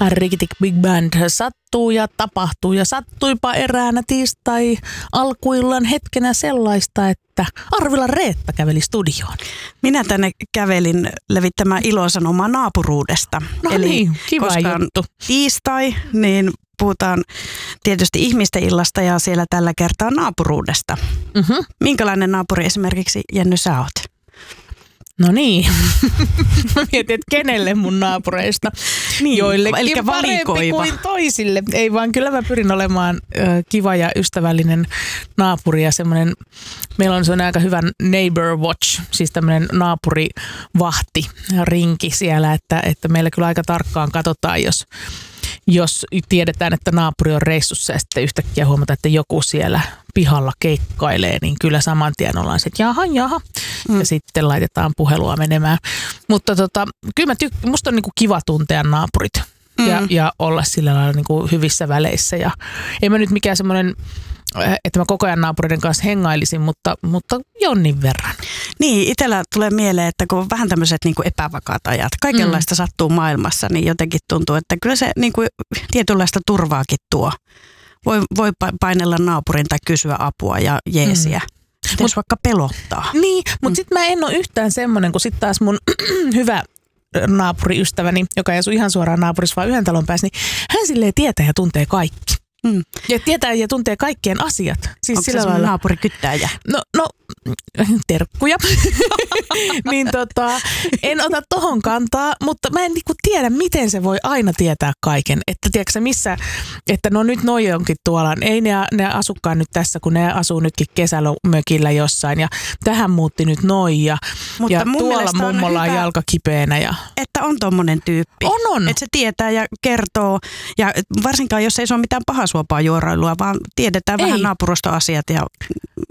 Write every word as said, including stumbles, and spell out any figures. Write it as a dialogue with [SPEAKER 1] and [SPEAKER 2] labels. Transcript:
[SPEAKER 1] Rikitik Big Band sattuu ja tapahtuu ja sattuipa eräänä tiistai alkuillan hetkenä sellaista, että Arvilan Reetta käveli studioon.
[SPEAKER 2] Minä tänne kävelin levittämään ilosanomaa naapuruudesta.
[SPEAKER 1] No
[SPEAKER 2] Eli
[SPEAKER 1] niin, kiva
[SPEAKER 2] koska on
[SPEAKER 1] juttu.
[SPEAKER 2] tiistai, niin puhutaan tietysti ihmisten illasta ja siellä tällä kertaa naapuruudesta.
[SPEAKER 1] Mm-hmm.
[SPEAKER 2] Minkälainen naapuri esimerkiksi, Jenny, sä oot?
[SPEAKER 1] No niin, mä mietin, että kenelle mun naapureista.
[SPEAKER 2] Niin,
[SPEAKER 1] joillekin
[SPEAKER 2] elikkä
[SPEAKER 1] parempi
[SPEAKER 2] valikoiva.
[SPEAKER 1] kuin toisille. Ei vaan, kyllä mä pyrin olemaan ö, kiva ja ystävällinen naapuri ja semmoinen, meillä on semmoinen aika hyvä neighbor watch, siis tämmöinen naapurivahti rinki siellä, että, että meillä kyllä aika tarkkaan katsotaan, jos Jos tiedetään, että naapuri on reissussa ja sitten yhtäkkiä huomata, että joku siellä pihalla keikkailee, niin kyllä saman tien ollaan se, että jaha, jaha. Mm. Ja sitten laitetaan puhelua menemään. Mutta tota, kyllä mä tyk- musta on niinku kiva tuntea naapurit mm. ja, ja olla sillä lailla niinku hyvissä väleissä. Ja ei mä nyt mikään semmoinen, että mä koko ajan naapureiden kanssa hengailisin, mutta, mutta jonnin verran.
[SPEAKER 2] Niin, itsellä tulee mieleen, että kun on vähän tämmöiset niin kuin epävakaat ajat, kaikenlaista mm. sattuu maailmassa, niin jotenkin tuntuu, että kyllä se niin kuin tietynlaista turvaakin tuo. Voi, voi painella naapurin tai kysyä apua ja jeesiä. Mm. Mut vaikka pelottaa.
[SPEAKER 1] Niin, mutta mm. sitten mä en ole yhtään semmoinen, kun sitten taas mun hyvä naapuriystäväni, joka ei asu ihan suoraan naapurissa, vaan yhden talon päässä, niin hän silleen tietää ja tuntee kaikki. Mm. Ja tietää ja tuntee kaikkien asiat. Siis
[SPEAKER 2] onko
[SPEAKER 1] sillä
[SPEAKER 2] se
[SPEAKER 1] lailla
[SPEAKER 2] naapurikyttäjä?
[SPEAKER 1] No, no terkkuja. niin tota, en ota tohon kantaa, mutta mä en niinku tiedä, miten se voi aina tietää kaiken. Että tiedätkö missä, että no nyt noi onkin tuolla. Ei ne, ne asukkaan nyt tässä, kun ne asuu nytkin kesälomökillä jossain. Ja tähän muutti nyt noi. Ja, ja tuolla mummolla on jalka kipeänä. Ja
[SPEAKER 2] että on tommonen tyyppi.
[SPEAKER 1] On, on.
[SPEAKER 2] Että se tietää ja kertoo. Ja varsinkaan, jos ei se ole mitään pahasuopaa juorailua, vaan tiedetään ei. vähän naapurustoasiat ja